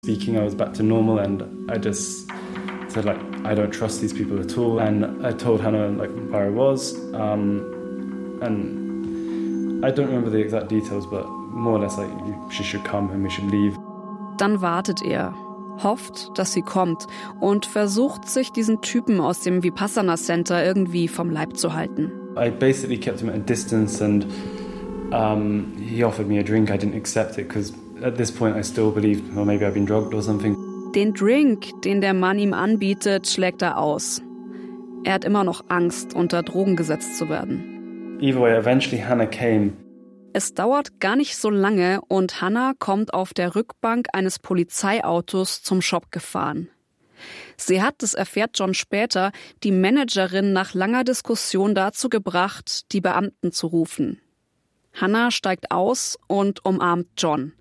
Speaking, I was back to normal and I just said I don't trust these people at all, and I told Hannah where I was, and I don't remember the exact details, but more or less she should come and we should leave. Dann wartet er, hofft, dass sie kommt und versucht, sich diesen Typen aus dem Vipassana Center irgendwie vom Leib zu halten. I basically kept him at a distance and he offered me a drink. I didn't accept it because at this point I still believed, well, maybe I've been drugged or something. Den Drink, den der Mann ihm anbietet, schlägt er aus. Er hat immer noch Angst, unter Drogen gesetzt zu werden. Either way, eventually Hannah came. Es dauert gar nicht so lange und Hannah kommt auf der Rückbank eines Polizeiautos zum Shop gefahren. Sie hat, das erfährt John später, die Managerin nach langer Diskussion dazu gebracht, die Beamten zu rufen. Hannah steigt aus und umarmt John.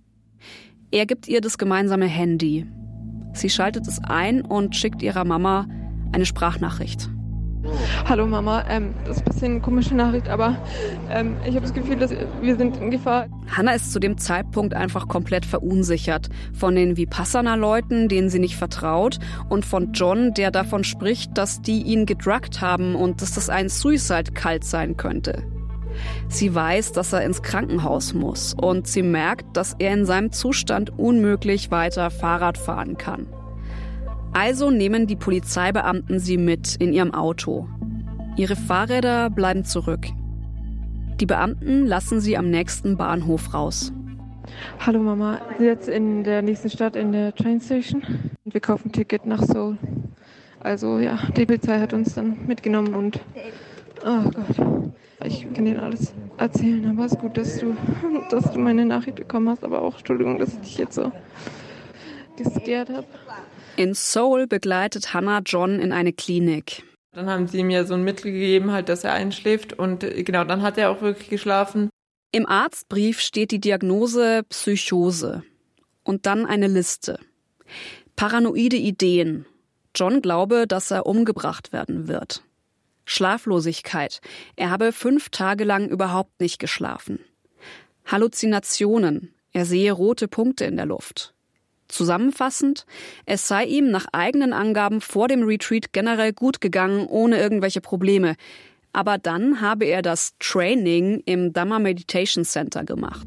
Er gibt ihr das gemeinsame Handy. Sie schaltet es ein und schickt ihrer Mama eine Sprachnachricht. Hallo Mama, das ist ein bisschen eine komische Nachricht, aber ich habe das Gefühl, dass wir sind in Gefahr. Hannah ist zu dem Zeitpunkt einfach komplett verunsichert. Von den Vipassana-Leuten, denen sie nicht vertraut, und von John, der davon spricht, dass die ihn gedruckt haben und dass das ein Suicide-Cult sein könnte. Sie weiß, dass er ins Krankenhaus muss und sie merkt, dass er in seinem Zustand unmöglich weiter Fahrrad fahren kann. Also nehmen die Polizeibeamten sie mit in ihrem Auto. Ihre Fahrräder bleiben zurück. Die Beamten lassen sie am nächsten Bahnhof raus. Hallo Mama, wir sind jetzt in der nächsten Stadt in der Train Station. Wir kaufen ein Ticket nach Seoul. Also ja, die Polizei hat uns dann mitgenommen und oh Gott, ich kann dir alles erzählen, aber es ist gut, dass du meine Nachricht bekommen hast, aber auch Entschuldigung, dass ich dich jetzt so gescared habe. In Seoul begleitet Hannah John in eine Klinik. Dann haben sie mir so ein Mittel gegeben, halt, dass er einschläft und genau, dann hat er auch wirklich geschlafen. Im Arztbrief steht die Diagnose Psychose und dann eine Liste. Paranoide Ideen. John glaube, dass er umgebracht werden wird. Schlaflosigkeit. Er habe 5 Tage lang überhaupt nicht geschlafen. Halluzinationen. Er sehe rote Punkte in der Luft. Zusammenfassend, es sei ihm nach eigenen Angaben vor dem Retreat generell gut gegangen, ohne irgendwelche Probleme. Aber dann habe er das Training im Dhamma Meditation Center gemacht.